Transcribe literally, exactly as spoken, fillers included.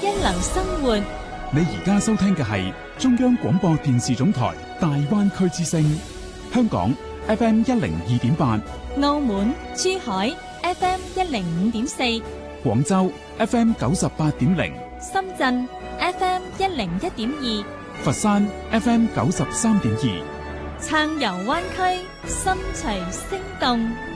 一流生活。 你而家收聽嘅係中央廣播電視總台大灣區之聲，香港 F M 一零二點八， 澳門、珠海 F M 一零五點四， 廣州 F M 九十八點零， 深圳 F M 一零一點二， 佛山 F M 九十三點二。 撐遊灣區，心隨聲動。